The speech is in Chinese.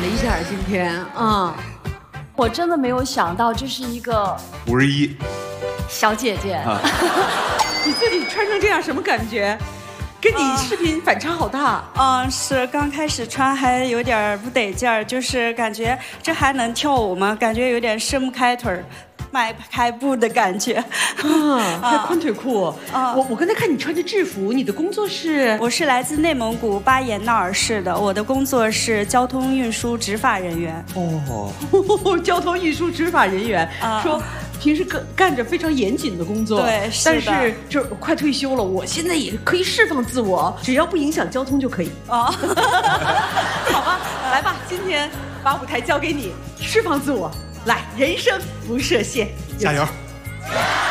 一下今天啊。 我真的没有想到这是一个 51 小姐姐。 你自己穿成这样什么感觉？跟你视频反差好大。 是刚开始穿还有点不得劲儿，就是感觉这还能跳舞吗？感觉有点伸不开腿儿。迈不开步的感觉还宽腿裤。我刚才看你穿着制服，你的工作是？ 我是来自内蒙古巴彦淖尔市的，我的工作是交通运输执法人员。 交通运输执法人员。说平时干着非常严谨的工作， 对， 但是就快退休了，我现在也可以释放自我，只要不影响交通就可以。好吧，来吧，今天把舞台交给你，释放自我。来，人生不设限， 加油！